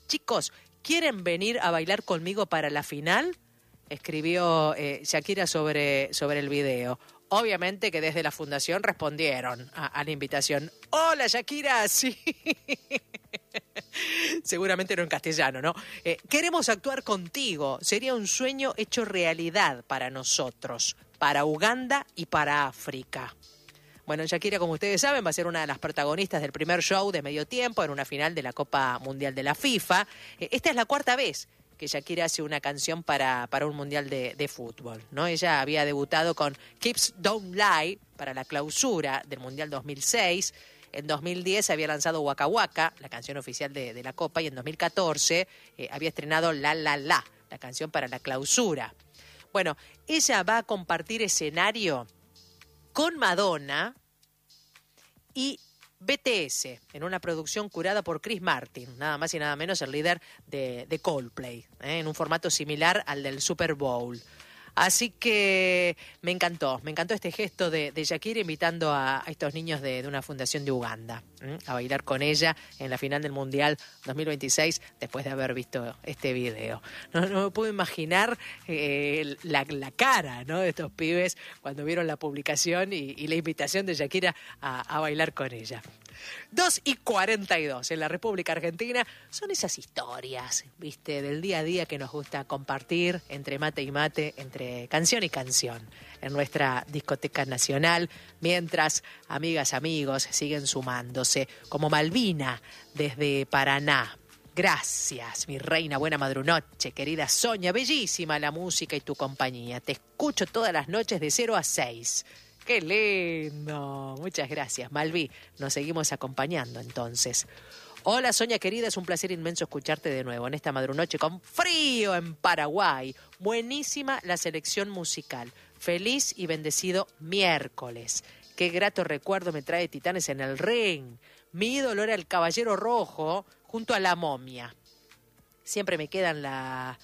Chicos, ¿quieren venir a bailar conmigo para la final? Escribió Shakira sobre el video. Obviamente que desde la fundación respondieron a la invitación. ¡Hola, Shakira! Sí. Seguramente no en castellano, ¿no? Queremos actuar contigo. Sería un sueño hecho realidad para nosotros, para Uganda y para África. Bueno, Shakira, como ustedes saben, va a ser una de las protagonistas del primer show de medio tiempo en una final de la Copa Mundial de la FIFA. Esta es la cuarta vez que Shakira hace una canción para un mundial de fútbol, ¿no? Ella había debutado con Hips Don't Lie para la clausura del Mundial 2006. En 2010 había lanzado Waka Waka, la canción oficial de la Copa, y en 2014 había estrenado La La La, la canción para la clausura. Bueno, ella va a compartir escenario con Madonna y BTS, en una producción curada por Chris Martin, nada más y nada menos el líder de Coldplay, en un formato similar al del Super Bowl. Así que me encantó este gesto de Shakira invitando a estos niños de una fundación de Uganda a bailar con ella en la final del Mundial 2026 después de haber visto este video. No me puedo imaginar la cara, ¿no?, de estos pibes cuando vieron la publicación y la invitación de Shakira a bailar con ella. 2:42 en la República Argentina. Son esas historias, ¿viste?, del día a día que nos gusta compartir entre mate y mate, entre canción y canción, en nuestra discoteca nacional, mientras amigas, amigos siguen sumándose, como Malvina desde Paraná. Gracias, mi reina, buena madrunoche, querida Sonia, bellísima la música y tu compañía. Te escucho todas las noches de 0 a 6. ¡Qué lindo! Muchas gracias, Malví. Nos seguimos acompañando entonces. Hola, Sonia querida, es un placer inmenso escucharte de nuevo en esta madrunoche con frío en Paraguay. Buenísima la selección musical. Feliz y bendecido miércoles. Qué grato recuerdo me trae Titanes en el Ring. Mi ídolo era el Caballero Rojo junto a la Momia. Siempre me queda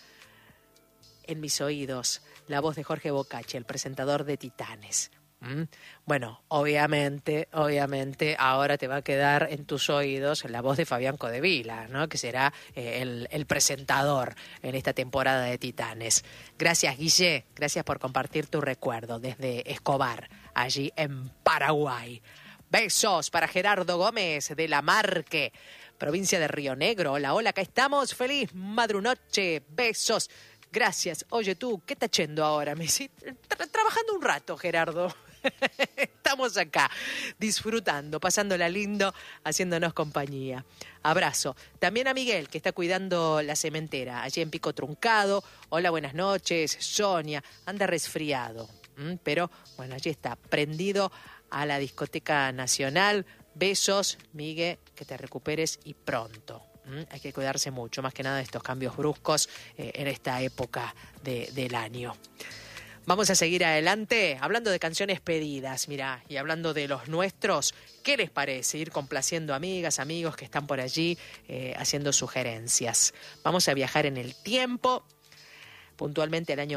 en mis oídos la voz de Jorge Bocacci, el presentador de Titanes. Bueno, obviamente, ahora te va a quedar en tus oídos la voz de Fabián Codevila, ¿no?, que será el presentador en esta temporada de Titanes. Gracias, Guille, gracias por compartir tu recuerdo desde Escobar, allí en Paraguay. Besos para Gerardo Gómez de La Marque, provincia de Río Negro. Hola, hola, acá estamos. Feliz madrunoche, besos. Gracias. Oye, tú, ¿qué estás haciendo ahora? Me dice, trabajando un rato, Gerardo. Estamos acá, disfrutando, pasándola lindo, haciéndonos compañía. Abrazo. También a Miguel, que está cuidando la cementera, allí en Pico Truncado. Hola, buenas noches. Sonia, anda resfriado. Pero, bueno, allí está, prendido a la discoteca nacional. Besos, Miguel, que te recuperes y pronto. Hay que cuidarse mucho, más que nada de estos cambios bruscos en esta época del año. Vamos a seguir adelante hablando de canciones pedidas, mirá, y hablando de los nuestros. ¿Qué les parece ir complaciendo amigas, amigos que están por allí haciendo sugerencias? Vamos a viajar en el tiempo, puntualmente al año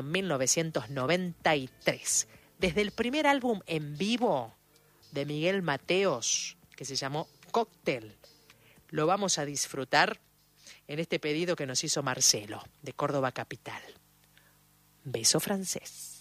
1993. Desde el primer álbum en vivo de Miguel Mateos, que se llamó Cóctel, lo vamos a disfrutar en este pedido que nos hizo Marcelo, de Córdoba Capital. Beso francés.